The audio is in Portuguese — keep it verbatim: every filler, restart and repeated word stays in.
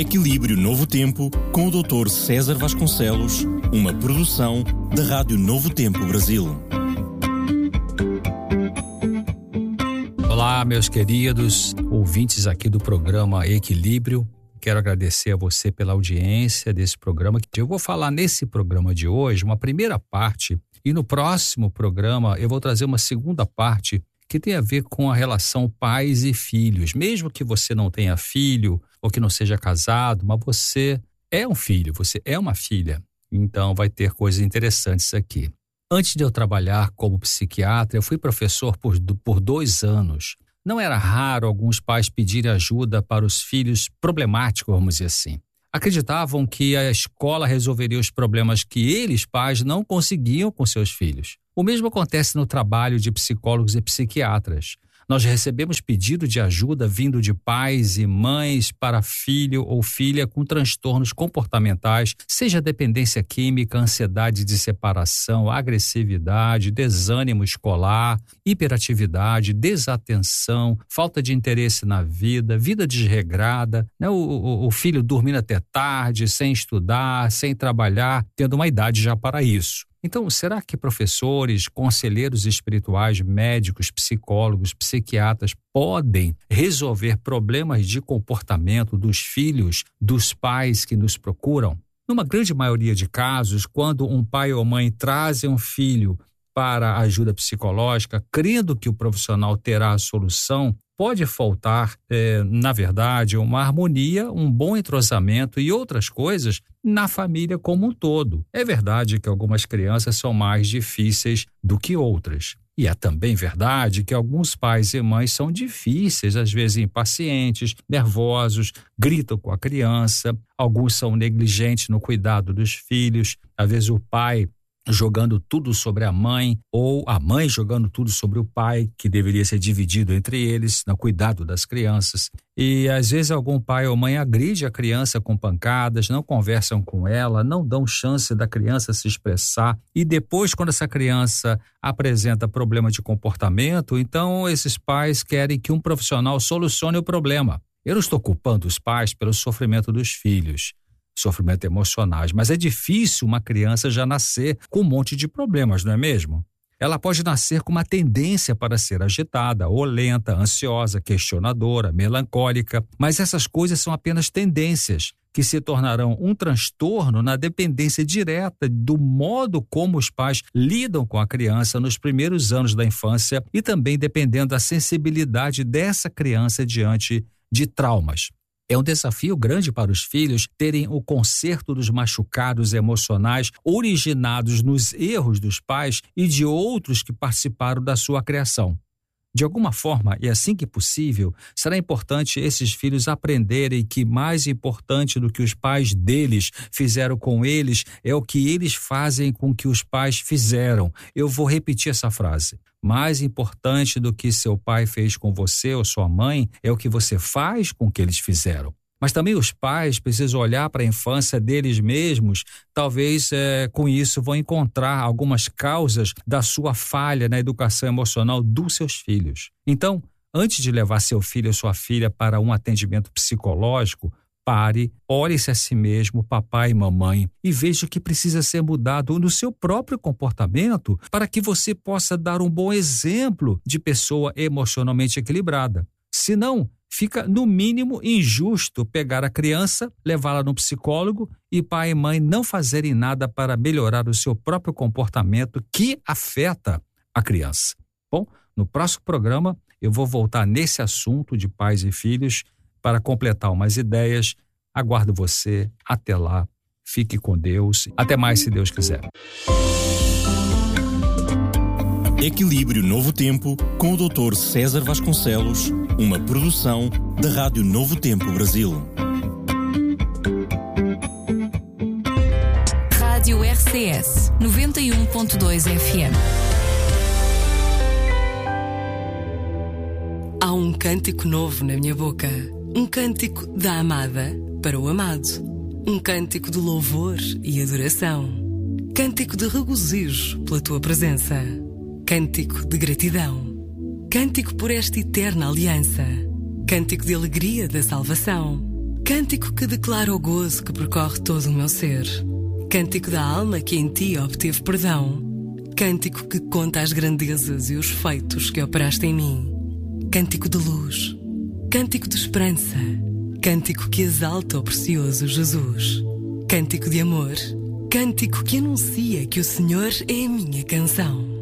Equilíbrio Novo Tempo, com o doutor César Vasconcelos, uma produção da Rádio Novo Tempo Brasil. Olá, meus queridos ouvintes aqui do programa Equilíbrio. Quero agradecer a você pela audiência desse programa. Eu vou falar nesse programa de hoje uma primeira parte e no próximo programa eu vou trazer uma segunda parte que tem a ver com a relação pais e filhos. Mesmo que você não tenha filho ou que não seja casado, mas você é um filho, você é uma filha. Então vai ter coisas interessantes aqui. Antes de eu trabalhar como psiquiatra, eu fui professor por, por dois anos. Não era raro alguns pais pedirem ajuda para os filhos problemáticos, vamos dizer assim. Acreditavam que a escola resolveria os problemas que eles, pais, não conseguiam com seus filhos. O mesmo acontece no trabalho de psicólogos e psiquiatras. Nós recebemos pedido de ajuda vindo de pais e mães para filho ou filha com transtornos comportamentais, seja dependência química, ansiedade de separação, agressividade, desânimo escolar, hiperatividade, desatenção, falta de interesse na vida, vida desregrada, né? o, o, o filho dormindo até tarde, sem estudar, sem trabalhar, tendo uma idade já para isso. Então, será que professores, conselheiros espirituais, médicos, psicólogos, psiquiatras podem resolver problemas de comportamento dos filhos, dos pais que nos procuram? Numa grande maioria de casos, quando um pai ou mãe trazem um filho para ajuda psicológica, crendo que o profissional terá a solução, pode faltar, é, na verdade, uma harmonia, um bom entrosamento e outras coisas na família como um todo. É verdade que algumas crianças são mais difíceis do que outras. E é também verdade que alguns pais e mães são difíceis, às vezes impacientes, nervosos, gritam com a criança. Alguns são negligentes no cuidado dos filhos. Às vezes o pai jogando tudo sobre a mãe, ou a mãe jogando tudo sobre o pai, que deveria ser dividido entre eles, no cuidado das crianças. E às vezes algum pai ou mãe agride a criança com pancadas, não conversam com ela, não dão chance da criança se expressar. E depois, quando essa criança apresenta problema de comportamento, então esses pais querem que um profissional solucione o problema. Eu não estou culpando os pais pelo sofrimento dos filhos, sofrimento emocionais, mas é difícil uma criança já nascer com um monte de problemas, não é mesmo? Ela pode nascer com uma tendência para ser agitada, ou lenta, ansiosa, questionadora, melancólica, mas essas coisas são apenas tendências que se tornarão um transtorno na dependência direta do modo como os pais lidam com a criança nos primeiros anos da infância e também dependendo da sensibilidade dessa criança diante de traumas. É um desafio grande para os filhos terem o conserto dos machucados emocionais originados nos erros dos pais e de outros que participaram da sua criação. De alguma forma, e assim que possível, será importante esses filhos aprenderem que mais importante do que os pais deles fizeram com eles é o que eles fazem com o que os pais fizeram. Eu vou repetir essa frase. Mais importante do que seu pai fez com você ou sua mãe é o que você faz com o que eles fizeram. Mas também os pais precisam olhar para a infância deles mesmos, talvez é, com isso vão encontrar algumas causas da sua falha na educação emocional dos seus filhos. Então, antes de levar seu filho ou sua filha para um atendimento psicológico, pare, olhe-se a si mesmo, papai e mamãe, e veja o que precisa ser mudado no seu próprio comportamento para que você possa dar um bom exemplo de pessoa emocionalmente equilibrada. Senão, fica no mínimo injusto pegar a criança, levá-la no psicólogo e pai e mãe não fazerem nada para melhorar o seu próprio comportamento que afeta a criança. Bom, no próximo programa eu vou voltar nesse assunto de pais e filhos para completar umas ideias. Aguardo você. Até lá. Fique com Deus. Até mais, se Deus quiser. Equilíbrio Novo Tempo, com o doutor César Vasconcelos, uma produção da Rádio Novo Tempo Brasil. Rádio R C S noventa e um ponto dois F M. Há um cântico novo na minha boca. Um cântico da amada para o amado. Um cântico de louvor e adoração. Cântico de regozijo pela tua presença. Cântico de gratidão. Cântico por esta eterna aliança. Cântico de alegria da salvação. Cântico que declara o gozo que percorre todo o meu ser. Cântico da alma que em ti obteve perdão. Cântico que conta as grandezas e os feitos que operaste em mim. Cântico de luz. Cântico de esperança. Cântico que exalta o precioso Jesus. Cântico de amor. Cântico que anuncia que o Senhor é a minha canção.